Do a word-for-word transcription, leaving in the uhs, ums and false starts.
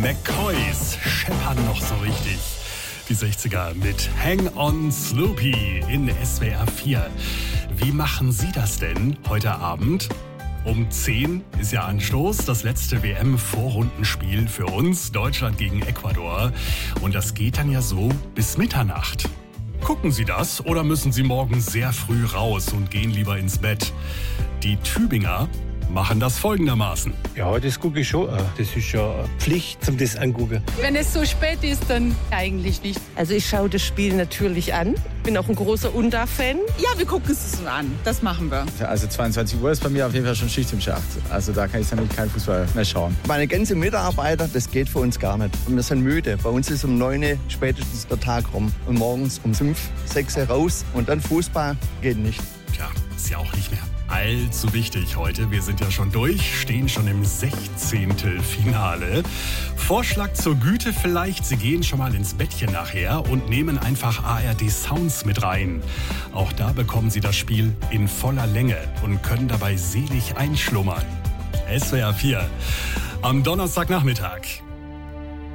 McCoys scheppern noch so richtig. Die sechziger mit Hang on Sloopy in S W R vier. Wie machen Sie das denn heute Abend? Um zehn ist ja Anstoß, das letzte W M-Vorrundenspiel für uns, Deutschland gegen Ecuador. Und das geht dann ja so bis Mitternacht. Gucken Sie das oder müssen Sie morgen sehr früh raus und gehen lieber ins Bett? Die Tübinger machen das folgendermaßen. Ja, das gucke ich schon. Das ist ja Pflicht, zum das angucken. Wenn es so spät ist, dann eigentlich nicht. Also ich schaue das Spiel natürlich an. Bin auch ein großer Unda-Fan. Ja, wir gucken es uns an. Das machen wir. Also zweiundzwanzig Uhr ist bei mir auf jeden Fall schon Schicht im Schacht. Also da kann ich dann keinen Fußball mehr schauen. Meine ganzen Mitarbeiter, das geht für uns gar nicht. Und wir sind müde. Bei uns ist um neun Uhr spätestens der Tag rum. Und morgens um fünf, sechs Uhr raus. Und dann Fußball geht nicht. Tja, ist ja auch nicht mehr allzu wichtig heute. Wir sind ja schon durch, stehen schon im Sechzehntelfinale. Vorschlag zur Güte vielleicht, Sie gehen schon mal ins Bettchen nachher und nehmen einfach A R D Sounds mit rein. Auch da bekommen Sie das Spiel in voller Länge und können dabei selig einschlummern. S W R vier am Donnerstagnachmittag.